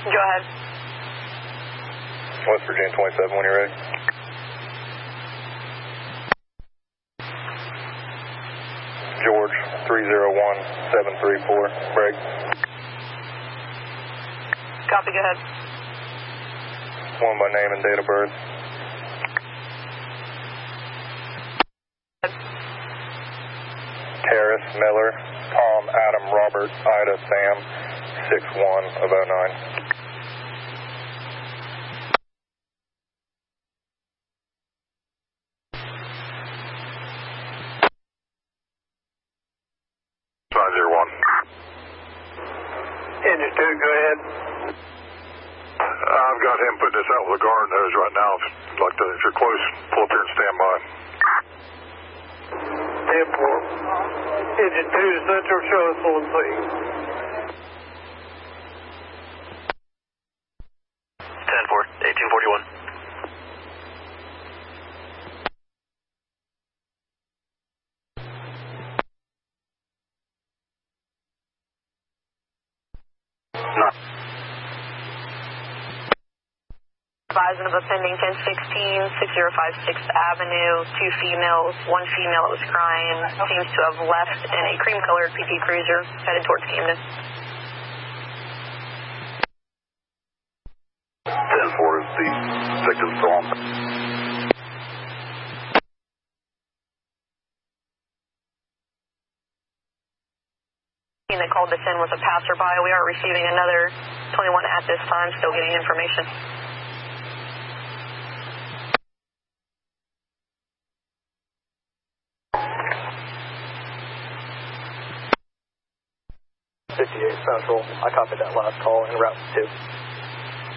Go ahead. West Virginia 27 when you're ready. George 301734, break. Copy, go ahead. One by name and date of birth. Terrace, Miller, Tom, Adam, Robert, Ida, Sam, 6-1 of 09. Engine 2, go ahead. I've got him putting this out with a garden hose right now. If you're close, pull up here and stand by. 10-4. Engine 2 Central, show us full speed. 10-4, 1841. Advising of a pending 1016, 6056 Avenue, 2 females, 1 female that was crying, seems to have left in a cream-colored PT Cruiser, headed towards Camden. 10-4 is the victim still on. That called us in was a passerby. We are receiving another 21 at this time, still getting information. Central. I copied that last call en route to 2.